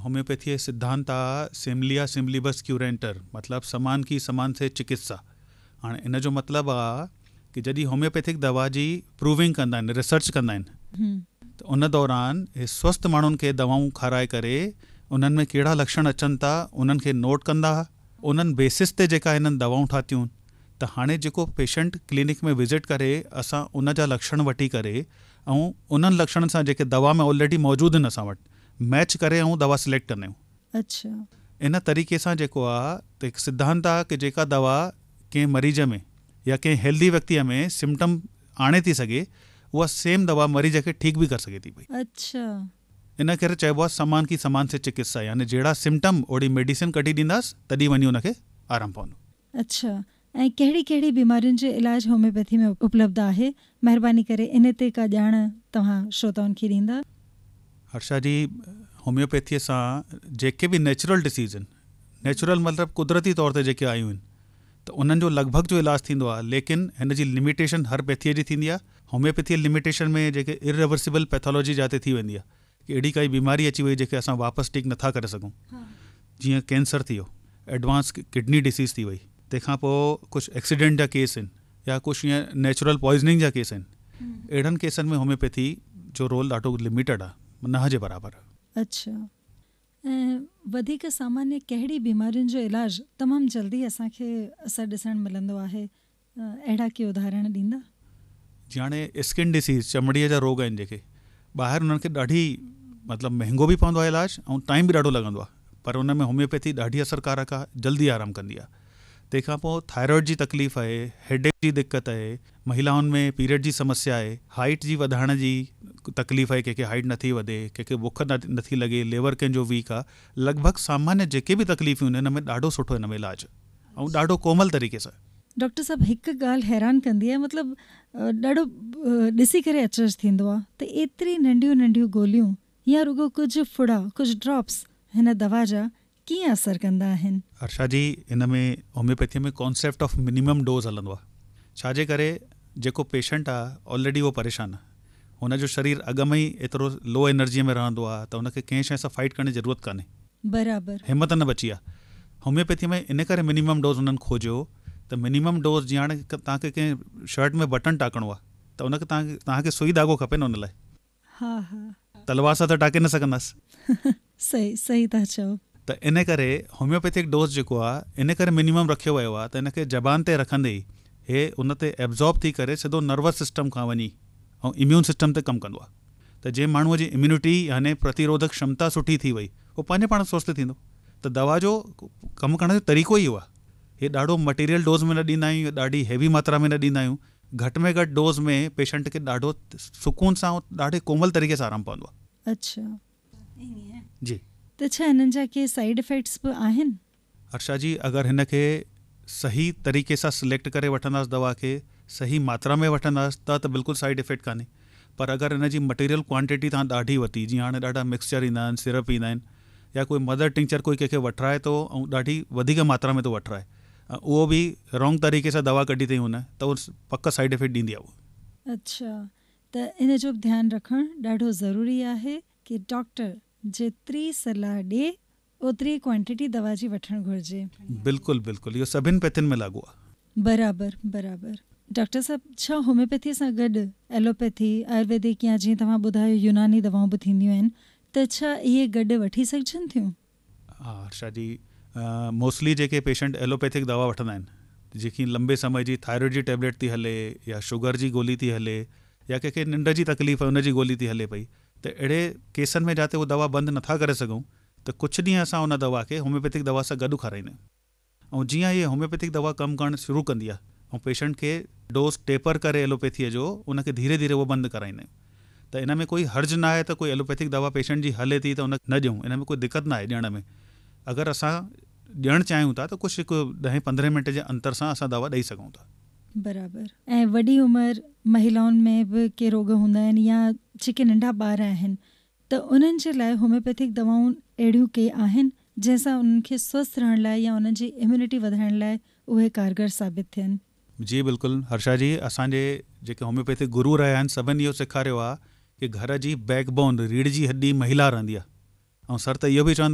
Homeopathy जो सिद्धांत आहे सिमलिया सिमलिबस क्यूरेंटर, मतिलबु समान की समान से चिकित्सा। हाणे इन जो मतिलबु आहे कि जॾहिं होम्योपैथिक दवा जी प्रूविंग कंदा आहिनि, रिसर्च कंदा आहिनि, त उन दौरान हे स्वस्थ माण्हुनि खे दवाऊं खाराए करे उन्हनि में कहिड़ा लक्षण अचनि था उन्हनि खे नोट कंदा, उन्हनि बेसिस ते जेका हिननि दवाऊं ठातियूं त हाणे जेको पेशेंट क्लिनिक में विज़िट करे असां उन जा लक्षण वठी करे ऐं उन्हनि लक्षणनि सां जेके दवा में ऑलरेडी मौजूदु आहिनि असां वटि मैच करे ऐं दवा सिलेक्ट कंदा आहियूं। अच्छा, इन तरीक़े सां जेको आहे त हिकु सिद्धांत आहे कि जेका दवा कंहिं मरीज़ में या कंहिं हेल्दी व्यक्तिअ में सिम्टम आणे थी सघे उहा सेम दवा मरीज़ खे ठीकु बि करे सघे थी पई। अच्छा, इन करे चइबो आहे समान की समान से चिकित्सा, यानी जहिड़ा सिम्टम ओड़ी मेडिसिन कढी ॾींदासीं तॾहिं वञी उनखे आराम पवंदो। अच्छा, ऐं कहिड़ी कहिड़ी बीमारियुनि जो इलाज होम्योपैथी में उपलब्ध आहे, महिरबानी करे इन ते का ॼाण तव्हां श्रोताउनि खे ॾींदा? हर्षा जी, होम्योपैथीअ सां जेके बि नेचुरल डिसीज़ आहिनि, नेचुरल मतिलबु कुदरती तौर ते जेके आयूं आहिनि, त उन्हनि जो लॻभॻि जो इलाजु थींदो आहे, लेकिन हिन जी लिमिटेशन हर पैथीअ जी थींदी आहे। होम्योपैथी लिमिटेशन में जेके इरिवर्सिबल पैथोलॉजी जाते थी वेंदी आहे कि अहिड़ी काई बीमारी अची वई जेके असां वापसि ठीकु नथा करे सघूं, जीअं कैंसर थी वियो, एडवांस किडनी डिसीज़ थी वई, तंहिंखां पोइ कुझु एक्सीडेंट जा केस आहिनि या कुझु ईअं नेचुरल पॉइज़निंग जा केस आहिनि, अहिड़नि केसनि में होम्योपैथी जो रोल ॾाढो लिमिटेड आहे, न जे बराबरि आहे। अच्छा, ऐं वधीक सामान्य कहिड़ी बीमारियुनि जो इलाजु तमामु जल्दी असांखे असरु ॾिसणु मिलंदो आहे, अहिड़ा के उदाहरण ॾींदा? जीअं हाणे स्किन डिसीज़, चमड़ीअ जा रोग आहिनि जेके, ॿाहिरि उन्हनि खे ॾाढी मतिलबु महांगो बि पवंदो आहे इलाजु ऐं टाइम बि ॾाढो लॻंदो आहे, पर उन में होम्योपैथी ॾाढी असरकारक आहे, जल्दी आराम कंदी आहे। तंहिंखां पोइ थायराइड जी तकलीफ़ आहे, हेडेक जी दिक़त आहे, महिलाउनि में पीरियड जी समस्या आहे, हाइट जी वधाइण जी तकलीफ़ आहे, कंहिंखे हाइट नथी वधे, कंहिंखे बुख नथी लॻे, लेवर कंहिंजो वीक आहे, लॻभॻि सामान्य जेके बि तकलीफ़ूं आहिनि हिन में ॾाढो सुठो हिन में इलाजु ऐं ॾाढो कोमल तरीक़े सां। डॉक्टर साहब, हिकु ॻाल्हि हैरान कंदी आहे, मतिलबु ॾाढो ॾिसी करे अचरज थींदो आहे त एतिरी नंढियूं नंढियूं गोलियूं या रुगो कुझु फुड़ा, कुझु ड्रॉप्स हिन दवा जा कीअं असरु कंदा आहिनि? हर्षा जी, हिन में होम्योपैथी में कॉन्सेप्ट ऑफ मिनिमम डोज हलंदो आहे। छाजे करे जेको पेशेंट आहे ऑलरेडी उहो परेशान आहे, हुनजो शरीर अॻु में ई एतिरो लो एनर्जीअ में रहंदो आहे त हुनखे कंहिं शइ सां फाइट करण जी ज़रूरत कान्हे, बराबरि हिमत न बची आहे। होम्योपैथी में इन करे मिनिमम डोज हुननि खोजियो त मिनिमम डोज, जीअं हाणे तव्हांखे कंहिं शर्ट में बटन टाकणो आहे त उनखे तव्हांखे सुई धाॻो खपे न हुन लाइ, हा हा, तलवार सां त टाके न सघंदासीं। सही सही था चओ। त इन करे होम्योपैथिक डोज जेको आहे इन करे मिनिमम रखियो वियो आहे त इनखे ज़बान ते रखंदे ई हे उन ते एब्ज़ॉर्ब थी करे सिधो नर्वस सिस्टम खां वञी ऐं इम्यून सिस्टम ते कमु कंदो आहे। त जंहिं माण्हूअ जी इम्यूनिटी यानी प्रतिरोधक क्षमता सुठी थी वई, उहो पंहिंजे पाण स्वस्थ थींदो। त दवा जो कमु करण जो तरीक़ो ई आहे, हे ॾाढो मटीरियल डोज में न ॾींदा आहियूं, ॾाढी हैवी मात्रा में न ॾींदा आहियूं, घटि में घटि डोज में पेशेंट खे ॾाढो सुकून सां ॾाढे कोमल तरीक़े सां आराम पवंदो आहे। अच्छा, जी, त छा हिननि जा के साइड इफेक्ट्स बि आहिनि? हर्षा जी, अगरि हिन खे सही तरीक़े सां सिलेक्ट करे वठंदासीं, दवा खे सही मात्रा में वठंदासीं त बिल्कुलु साइड इफेक्ट कान्हे, पर अगरि हिन जी मटीरियल क्वांटिटी तव्हां ॾाढी वरिती, जीअं हाणे ॾाढा मिक्सचर ईंदा आहिनि, सिरप ईंदा आहिनि, या कोई मदर टिंचर कोई कंहिंखे वठराए थो ऐं ॾाढी वधीक मात्रा में थो वठराए, उहो बि रॉन्ग तरीक़े सां दवा कढी अथई हुन, त उहो पक साइड इफेक्ट ॾींदी आहे उहो। अच्छा, त इन जो ध्यानु रखणु ॾाढो ज़रूरी आहे कि डॉक्टर जेतिरी सलाह ॾिए ओतिरी क्वांटिटी दवा जी वठणु घुरिजे। बिल्कुलु बिल्कुलु, इहो सभिनि पैथियुनि में लागू आहे। बराबरि बराबरि। डॉक्टर साहब, छा होम्योपैथीअ सां गॾु एलोपैथी, आयुर्वेदिक या जीअं तव्हां ॿुधायो यूनानी दवाऊं बि थींदियूं आहिनि, त छा इहे गॾु वठी सघजनि थियूं? हा हर्षा जी, मोस्टली जेके पेशेंट एलोपैथिक दवा वठंदा आहिनि, जेकी लंबे समय जी थायराइड जी टैबलेट थी हले या शुगर जी गोली थी हले या कंहिंखे निंड जी तकलीफ़ आहे उनजी गोली थी हले पई, त अहिड़े केसनि में जिते उहो दवा बंदि नथा करे सघूं त कुझु ॾींहं असां उन दवा खे होम्योपैथिक दवा सां गॾु खाराईंदा आहियूं। ऐं जीअं इहे होम्योपैथिक दवा कमु करणु शुरू कंदी आहे ऐं पेशेंट खे डोज टेपर करे एलोपैथीअ जो उनखे धीरे धीरे उहो बंदि कराईंदा आहियूं। त इन में कोई हर्ज न आहे त कोई एलोपैथिक दवा पेशेंट जी हले थी त उन न ॾियूं, इन में कोई दिक़त न आहे ॾियण में। अगरि असां ॾियणु चाहियूं था त कुझु हिकु 10-15 मिंट जे अंतर सां असां दवा ॾेई सघूं था। बराबरि। ऐं वॾी उमिरि महिलाउनि में बि के रोग हूंदा आहिनि या जेके नंढा ॿार आहिनि, त उन्हनि जे लाइ होम्योपैथिक दवाऊं अहिड़ियूं के आहिनि जंहिंसां उन्हनि खे स्वस्थ रहण लाइ या उन्हनि जी इम्यूनिटी वधाइण लाइ उहे कारगर साबित थियनि? जी बिल्कुलु हर्षा जी, असांजे जेके होम्योपैथिक गुरू रहिया आहिनि सभिनी इहो सेखारियो आहे कि घर जी बैकबोन, रीढ़ जी हड्डी महिला रहंदी आहे। ऐं सर त इहो बि चवंदा